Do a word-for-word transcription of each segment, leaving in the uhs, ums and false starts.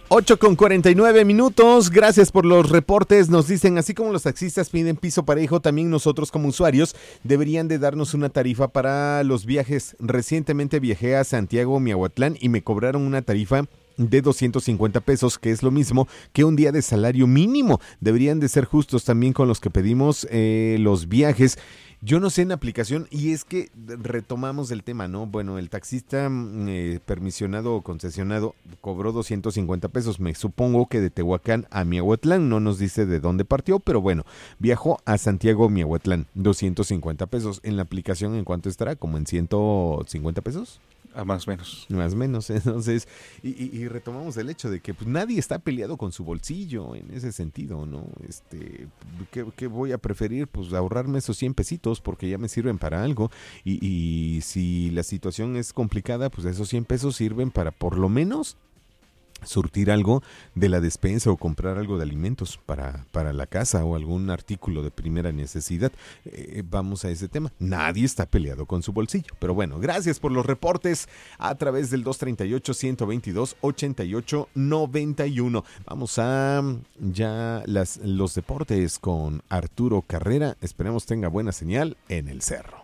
ocho con cuarenta y nueve minutos, gracias por los reportes. Nos dicen, así como los taxistas piden piso parejo, también nosotros como usuarios deberían de darnos una tarifa para los viajes. Recientemente viajé a Santiago, Miahuatlán y me cobraron una tarifa de doscientos cincuenta pesos, que es lo mismo que un día de salario mínimo. Deberían de ser justos también con los que pedimos eh, los viajes. Yo no sé en aplicación, y es que retomamos el tema, ¿no? Bueno, el taxista eh, permisionado o concesionado cobró doscientos cincuenta pesos. Me supongo que de Tehuacán a Miahuatlán, no nos dice de dónde partió, pero bueno, viajó a Santiago, Miahuatlán, doscientos cincuenta pesos. En la aplicación, ¿en cuánto estará? ¿Como en ciento cincuenta pesos? A más o menos. Más o menos, entonces, y, y, y retomamos el hecho de que pues, nadie está peleado con su bolsillo en ese sentido, ¿no? Este, ¿qué, qué voy a preferir? Pues ahorrarme esos cien pesitos porque ya me sirven para algo, y, y si la situación es complicada, pues esos cien pesos sirven para por lo menos surtir algo de la despensa o comprar algo de alimentos para, para la casa o algún artículo de primera necesidad. Eh, vamos a ese tema. Nadie está peleado con su bolsillo. Pero bueno, gracias por los reportes a través del dos treinta y ocho, ciento veintidós, ochenta y ocho, noventa y uno. Vamos a ya las, los deportes con Arturo Carrera. Esperemos tenga buena señal en el cerro.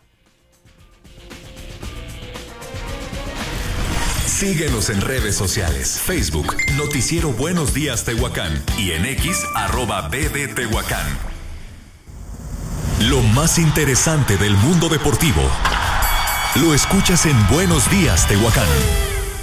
Síguenos en redes sociales, Facebook, Noticiero Buenos Días Tehuacán y en X, arroba B D Tehuacán. Lo más interesante del mundo deportivo lo escuchas en Buenos Días Tehuacán.